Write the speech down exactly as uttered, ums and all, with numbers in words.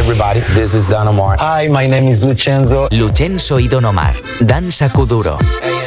everybody, this is Don Omar. Hi, my name is Lucenzo. Lucenzo y Don Omar, Danza Kuduro.